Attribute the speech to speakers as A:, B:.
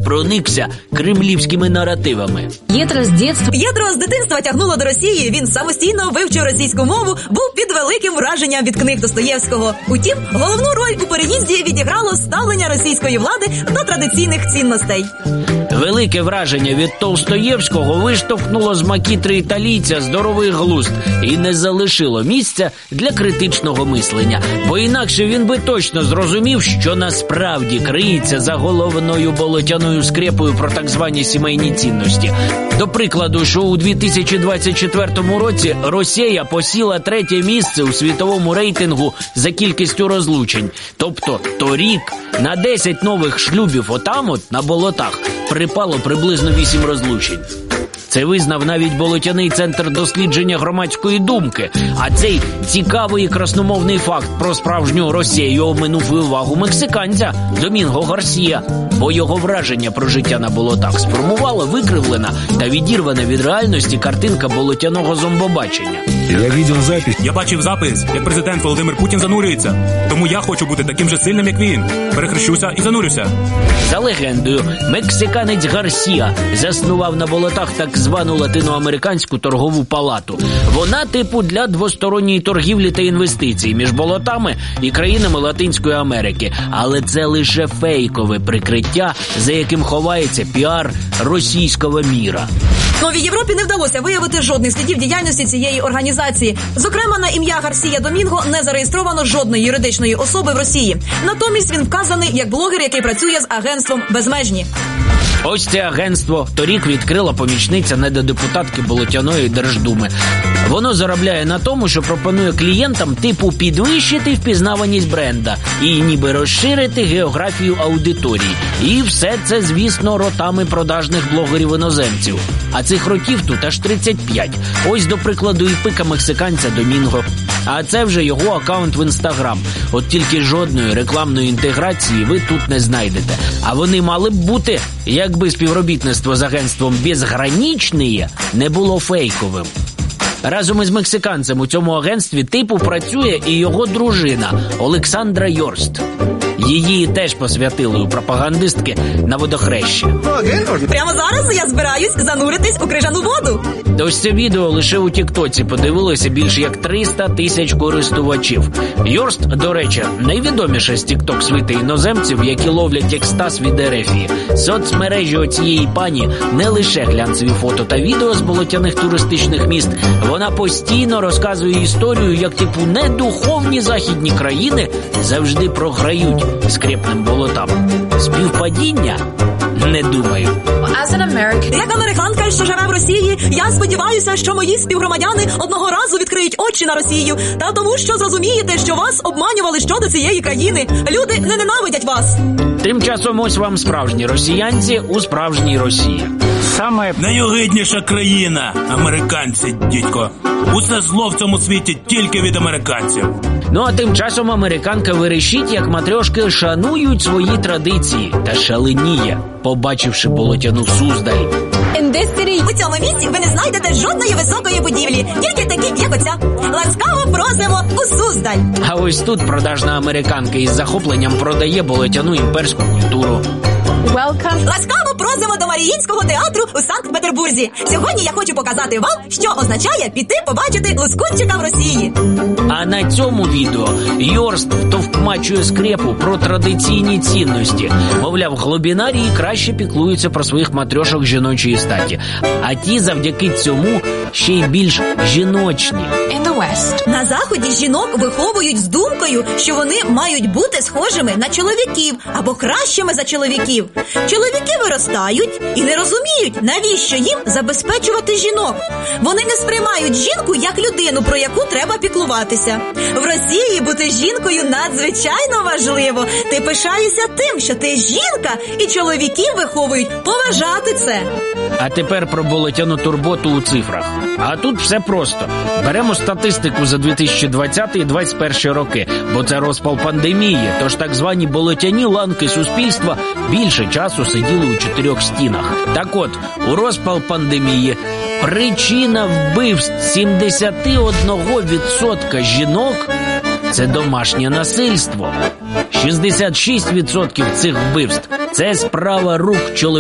A: проникся кремлівськими наративами.
B: Єдро з дитинства тягнуло до Росії, він самостійно вивчив російську мову, був під великим враженням від книг Достоєвського. Утім, головну роль у переїзді відіграло ставлення російської влади до традиційних цінностей.
A: Велике враження від Толстоєвського виштовхнуло з макітри італійця здоровий глузд і не залишило місця для критичного мислення. Бо інакше він би точно зрозумів, що насправді криється за головною болотяною скрепою про так звані сімейні цінності. До прикладу, що у 2024 році Росія посіла 3-е місце у світовому рейтингу за кількістю розлучень. Тобто торік на 10 нових шлюбів отам-от на болотах припало приблизно 8 розлучень. Це визнав навіть болотяний центр дослідження громадської думки. А цей цікавий і красномовний факт про справжню Росію оминув увагу мексиканця Домінго Гарсія. Бо його враження про життя на болотах сформувала викривлена та відірвана від реальності картинка болотяного зомбобачення.
C: Я бачив запис, як президент Володимир Путін занурюється. Тому я хочу бути таким же сильним, як він. Перехрещуся і занурюся.
A: За легендою, мексиканець Гарсія заснував на болотах так звану латиноамериканську торгову палату. Вона типу для двосторонньої торгівлі та інвестицій між болотами і країнами Латинської Америки. Але це лише фейкове прикриття, за яким ховається піар російського міра.
B: Новій Європі не вдалося виявити жодних слідів діяльності цієї організації. Зокрема, на ім'я Гарсія Домінго не зареєстровано жодної юридичної особи в Росії. Натомість він вказаний як блогер, який працює з агентством «Безмежні».
A: Ось це агентство торік відкрила помічниця недодепутатки Болотяної Держдуми. Воно заробляє на тому, що пропонує клієнтам типу підвищити впізнаваність бренда і ніби розширити географію аудиторії. І все це, звісно, ротами продажних блогерів-іноземців. А цих років тут аж 35. Ось, до прикладу, і пика мексиканця Домінго. А це вже його акаунт в Інстаграм. От тільки жодної рекламної інтеграції ви тут не знайдете. А вони мали б бути, якби співробітництво з агентством «Безгранічне» не було фейковим. Разом із мексиканцем у цьому агентстві типу працює і його дружина Олександра Йорст. Її теж посвятили у пропагандистки на водохрещі.
B: Прямо зараз я збираюсь зануритись у крижану воду.
A: Ось це відео лише у Тіктоці подивилося більш як 300 тисяч користувачів. Йорст, до речі, найвідоміша з тікток-свити іноземців, які ловлять екстаз від ерефії. Соцмережі оцієї пані не лише глянцеві фото та відео з болотяних туристичних міст. Вона постійно розказує історію, як типу недуховні західні країни завжди програють скрепним болотам. Співпадіння? Не думаю.
B: Як американка, що живе в Росії, я сподіваюся, що мої співгромадяни одного разу відкриють очі на Росію. Та тому, що зрозумієте, що вас обманювали щодо цієї країни. Люди не ненавидять вас.
A: Тим часом ось вам справжні росіянці у справжній Росії.
C: Саме найогидніша країна – американці, дідько. Усе зло в цьому світі тільки від американців.
A: Ну а тим часом американка вирішить, як матрьошки шанують свої традиції та шаленіє, побачивши болотяну Суздаль.
B: У цьому місці ви не знайдете жодної високої будівлі, тільки такі, як оця. Ласкаво просимо у Суздаль.
A: А ось тут продажна американка із захопленням продає болотяну імперську культуру.
B: Ласкаво просимо до Маріїнського театру у Санкт-Петербурзі. Сьогодні я хочу показати вам, що означає піти побачити лускунчика в Росії.
A: А на цьому відео Йорст втовкмачує скрепу про традиційні цінності. Мовляв, глобінарії краще піклуються про своїх матрьошок жіночої статі. А ті завдяки цьому ще й більш жіночні.
B: На Заході жінок виховують з думкою, що вони мають бути схожими на чоловіків або кращими за чоловіків. Чоловіки виростають і не розуміють, навіщо їм забезпечувати жінок. Вони не сприймають жінку як людину, про яку треба піклуватися. В Росії бути жінкою надзвичайно важливо. Ти пишаєшся тим, що ти жінка, і чоловіків виховують поважати це.
A: А тепер про болотяну турботу у цифрах. А тут все просто. Беремо статистику за 2020-2021 роки, бо це розпал пандемії, тож так звані болотяні ланки суспільства більше часу сиділи у 4 стінах. Так от, у розпал пандемії причина вбивств 71% жінок – це домашнє насильство. 66% цих вбивств – це справа рук чоловіків.